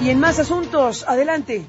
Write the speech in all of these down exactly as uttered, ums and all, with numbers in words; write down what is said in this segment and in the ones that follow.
Y en más asuntos, adelante.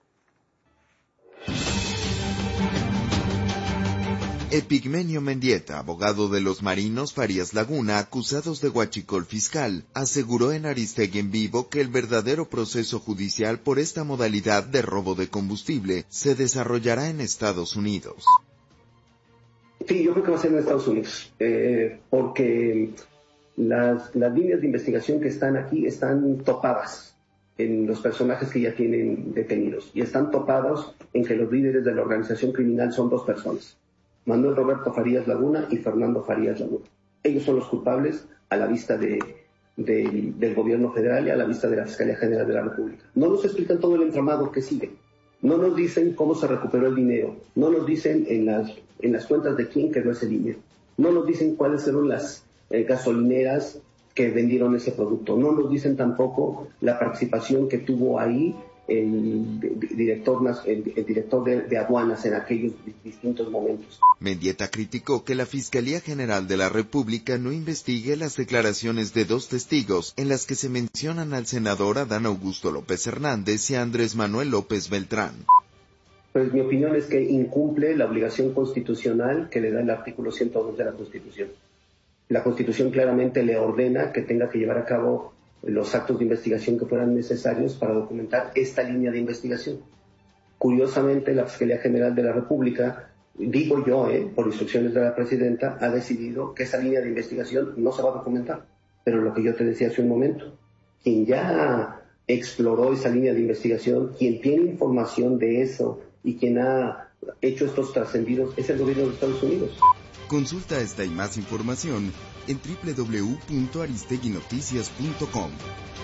Epigmenio Mendieta, abogado de los marinos Farías Laguna, acusados de huachicol fiscal, aseguró en Aristegui en Vivo que el verdadero proceso judicial por esta modalidad de robo de combustible se desarrollará en Estados Unidos. Sí, yo creo que va a ser en Estados Unidos, eh, porque las, las líneas de investigación que están aquí están topadas en los personajes que ya tienen detenidos, y están topados en que los líderes de la organización criminal son dos personas: Manuel Roberto Farías Laguna y Fernando Farías Laguna. Ellos son los culpables a la vista de, de, del gobierno federal y a la vista de la Fiscalía General de la República. No nos explican todo el entramado que sigue. No nos dicen cómo se recuperó el dinero. No nos dicen en las, en las cuentas de quién quedó ese dinero. No nos dicen cuáles fueron las eh, gasolineras que vendieron ese producto. No nos dicen tampoco la participación que tuvo ahí el director, el, el director de, de aduanas en aquellos distintos momentos. Mendieta criticó que la Fiscalía General de la República no investigue las declaraciones de dos testigos en las que se mencionan al senador Adán Augusto López Hernández y a Andrés Manuel López Beltrán. Pues mi opinión es que incumple la obligación constitucional que le da el artículo ciento dos de la Constitución. La Constitución claramente le ordena que tenga que llevar a cabo los actos de investigación que fueran necesarios para documentar esta línea de investigación. Curiosamente, la Fiscalía General de la República, digo yo, eh, por instrucciones de la Presidenta, ha decidido que esa línea de investigación no se va a documentar. Pero lo que yo te decía hace un momento, quien ya exploró esa línea de investigación, quien tiene información de eso y quien ha hecho estos trascendidos es el gobierno de Estados Unidos. Consulta esta y más información en doble u doble u doble u punto aristeguinoticias punto com.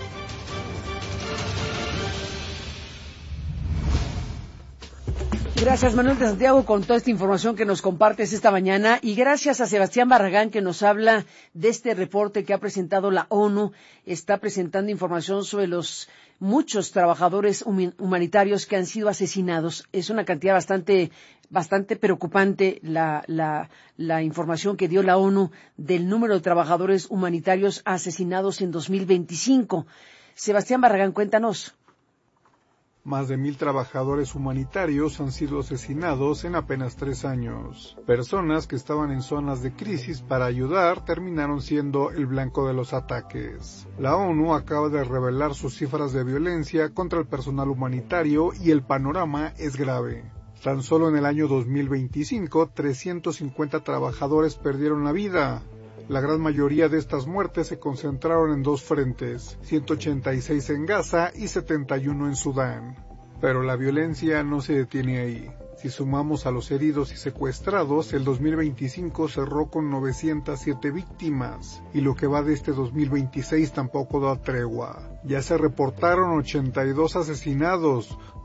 Gracias, Manuel de Santiago, con toda esta información que nos compartes esta mañana, y gracias a Sebastián Barragán, que nos habla de este reporte que ha presentado la ONU. Está presentando información sobre los muchos trabajadores humanitarios que han sido asesinados. Es una cantidad bastante bastante preocupante la, la, la información que dio la ONU del número de trabajadores humanitarios asesinados en dos mil veinticinco. Sebastián Barragán, cuéntanos. Más de mil trabajadores humanitarios han sido asesinados en apenas tres años. Personas que estaban en zonas de crisis para ayudar terminaron siendo el blanco de los ataques. La ONU acaba de revelar sus cifras de violencia contra el personal humanitario y el panorama es grave. Tan solo en el año dos mil veinticinco, trescientos cincuenta trabajadores perdieron la vida. La gran mayoría de estas muertes se concentraron en dos frentes, ciento ochenta y seis en Gaza y setenta y uno en Sudán. Pero la violencia no se detiene ahí. Si sumamos a los heridos y secuestrados, el dos mil veinticinco cerró con novecientas siete víctimas, y lo que va de este dos mil veintiséis tampoco da tregua. Ya se reportaron ochenta y dos asesinados,